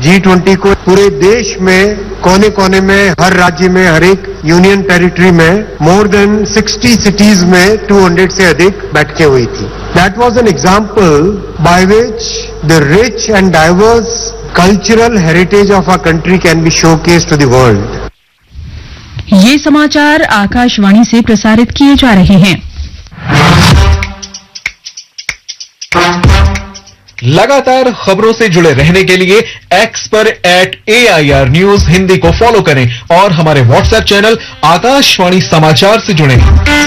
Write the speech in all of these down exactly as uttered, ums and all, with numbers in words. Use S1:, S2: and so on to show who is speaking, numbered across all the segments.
S1: G twenty को पूरे देश में कोने कोने में, हर राज्य में, हर एक यूनियन टेरिटरी में मोर देन सिक्सटी सिटीज में टू हंड्रेड से अधिक बैठकें हुई थी. That was an example by which the rich and diverse cultural heritage of our country can be showcased to the world.
S2: ये समाचार आकाशवाणी से प्रसारित किए जा रहे हैं.
S3: लगातार खबरों से जुड़े रहने के लिए एक्स पर eight A I R news Hindi को फॉलो करें और हमारे व्हाट्सएप चैनल आकाशवाणी समाचार से जुड़ें.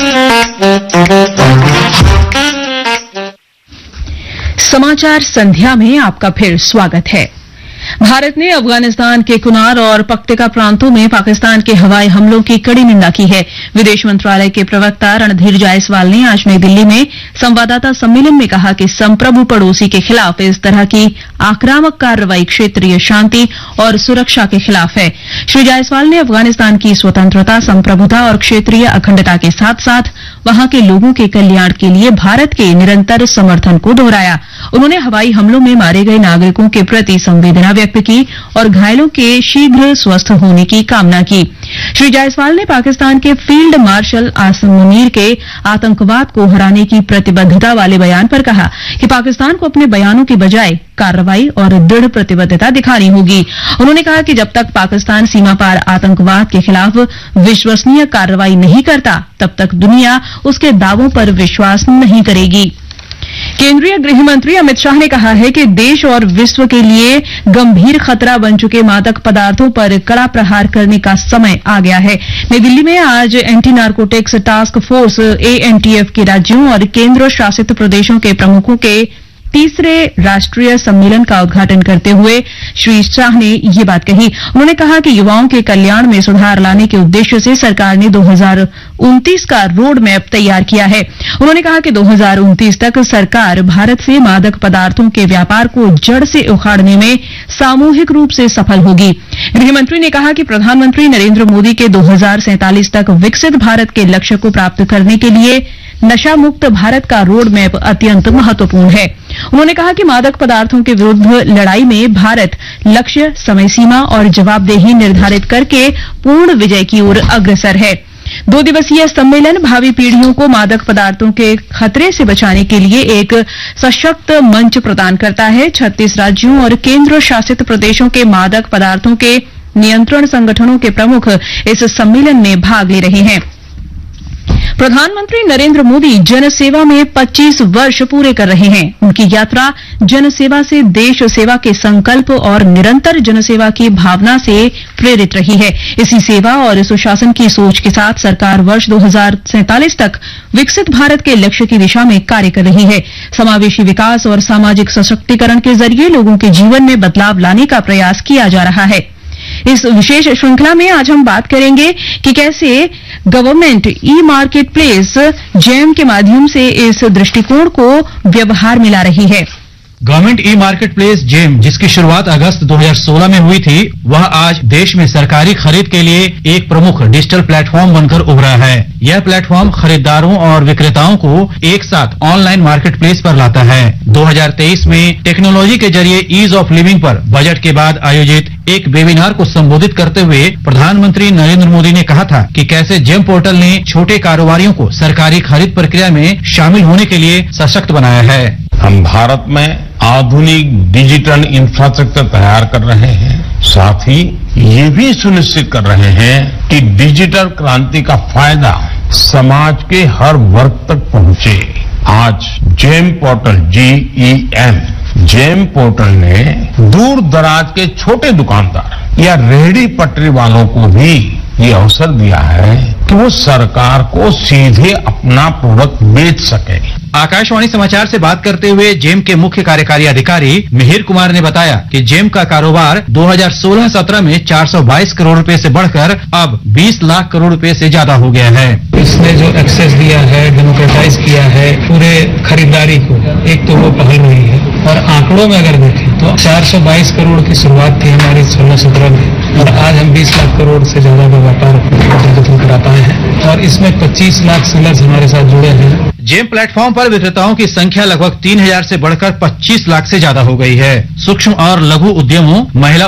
S2: समाचार संध्या में आपका फिर स्वागत है. भारत ने अफगानिस्तान के कुनार और पक्तिका प्रांतों में पाकिस्तान के हवाई हमलों की कड़ी निंदा की है. विदेश मंत्रालय के प्रवक्ता रणधीर जायसवाल ने आज नई दिल्ली में संवाददाता सम्मेलन में कहा कि संप्रभु पड़ोसी के खिलाफ इस तरह की आक्रामक कार्रवाई क्षेत्रीय शांति और सुरक्षा के खिलाफ है. श्री जायसवाल ने अफगानिस्तान की स्वतंत्रता, संप्रभुता और क्षेत्रीय अखंडता के साथ साथ वहां के लोगों के कल्याण के लिए भारत के निरंतर समर्थन को दोहराया. उन्होंने हवाई हमलों में मारे गए नागरिकों के प्रति संवेदना व्यक्त की और घायलों के शीघ्र स्वस्थ होने की कामना की. श्री जायसवाल ने पाकिस्तान के फील्ड मार्शल आसिम मुनीर के आतंकवाद को हराने की प्रतिबद्धता वाले बयान पर कहा कि पाकिस्तान को अपने बयानों की बजाय कार्रवाई और दृढ़ प्रतिबद्धता दिखानी होगी. उन्होंने कहा कि जब तक पाकिस्तान सीमा पार आतंकवाद के खिलाफ विश्वसनीय कार्रवाई नहीं करता, तब तक दुनिया उसके दावों पर विश्वास नहीं करेगी. केंद्रीय गृह मंत्री अमित शाह ने कहा है कि देश और विश्व के लिए गंभीर खतरा बन चुके मादक पदार्थों पर कड़ा प्रहार करने का समय आ गया है. नई दिल्ली में आज anti narcotics task force A N T F के राज्यों और केंद्र शासित प्रदेशों के प्रमुखों के तीसरे राष्ट्रीय सम्मेलन का उद्घाटन करते हुए श्री शाह ने ये बात कही. उन्होंने कहा कि युवाओं के कल्याण में सुधार लाने के उद्देश्य से सरकार ने दो हज़ार उनतीस का रोड मैप तैयार किया है. उन्होंने कहा कि दो हज़ार उनतीस तक सरकार भारत से मादक पदार्थों के व्यापार को जड़ से उखाड़ने में सामूहिक रूप से सफल होगी. गृहमंत्री ने कहा कि प्रधानमंत्री नरेंद्र मोदी के दो हज़ार सैंतालीस तक विकसित भारत के लक्ष्य को प्राप्त करने के लिए नशा मुक्त भारत का रोड मैप अत्यंत महत्वपूर्ण है. उन्होंने कहा कि मादक पदार्थों के विरुद्ध लड़ाई में भारत लक्ष्य, समय सीमा और जवाबदेही निर्धारित करके पूर्ण विजय की ओर अग्रसर है. दो दिवसीय सम्मेलन भावी पीढ़ियों को मादक पदार्थों के खतरे से बचाने के लिए एक सशक्त मंच प्रदान करता है. छत्तीस राज्यों और केंद्र शासित प्रदेशों के मादक पदार्थों के नियंत्रण संगठनों के प्रमुख इस सम्मेलन में भाग ले रहे हैं. प्रधानमंत्री नरेंद्र मोदी जनसेवा में पच्चीस वर्ष पूरे कर रहे हैं. उनकी यात्रा जनसेवा से देश सेवा के संकल्प और निरंतर जनसेवा की भावना से प्रेरित रही है. इसी सेवा और सुशासन की सोच के साथ सरकार वर्ष दो हज़ार सैंतालीस तक विकसित भारत के लक्ष्य की दिशा में कार्य कर रही है. समावेशी विकास और सामाजिक सशक्तिकरण के जरिए लोगों के जीवन में बदलाव लाने का प्रयास किया जा रहा है. इस विशेष श्रृंखला में आज हम बात करेंगे कि कैसे government e market place jam के माध्यम से इस दृष्टिकोण को व्यवहार में ला रही है.
S4: Government e market place GeM, जिसकी शुरुआत अगस्त दो हज़ार सोलह में हुई थी, वह आज देश में सरकारी खरीद के लिए एक प्रमुख डिजिटल प्लेटफॉर्म बनकर उभरा है. यह प्लेटफॉर्म खरीदारों और विक्रेताओं को एक साथ ऑनलाइन मार्केट प्लेस पर लाता है. दो हज़ार तेईस में टेक्नोलॉजी के जरिए ईज ऑफ लिविंग पर बजट के बाद आयोजित एक वेबिनार को संबोधित करते हुए प्रधानमंत्री नरेंद्र मोदी ने कहा था कि कैसे जेम पोर्टल ने छोटे कारोबारियों को सरकारी खरीद प्रक्रिया में शामिल होने के लिए सशक्त बनाया है.
S5: हम भारत में आधुनिक डिजिटल इंफ्रास्ट्रक्चर तैयार कर रहे हैं, साथ ही ये भी सुनिश्चित कर रहे हैं कि डिजिटल क्रांति का फायदा समाज के हर वर्ग तक पहुंचे. आज जेम पोर्टल जी ई एम जेम पोर्टल ने दूर दराज के छोटे दुकानदार या रेहड़ी पटरी वालों को भी ये अवसर दिया है कि वो सरकार को सीधे अपना प्रोडक्ट बेच सके.
S4: आकाशवाणी समाचार से बात करते हुए जेम के मुख्य कार्यकारी अधिकारी मिहिर कुमार ने बताया कि जेम का कारोबार दो हज़ार सोलह सत्रह में चार सौ बाईस करोड़ रुपए से बढ़कर अब बीस लाख करोड़ रुपए से ज्यादा हो गया है.
S6: इसने जो एक्सेस दिया है, डेमोक्रेटाइज किया है पूरे खरीदारी को, एक तो वो पहल हुई है. और आंकड़ों में अगर देखें तो चार सौ बाईस करोड़ की शुरुआत थी हमारी सोलह सत्रह में, और आज हम बीस लाख करोड़ से ज्यादा का व्यापार करा पाए हैं. और इसमें पच्चीस लाख सेलर्स हमारे साथ जुड़े हैं.
S4: जेम प्लेटफॉर्म पर विक्रेताओं की संख्या लगभग तीन हजार से बढ़कर पच्चीस लाख से ज्यादा हो गई है. सूक्ष्म और लघु उद्यमों, महिला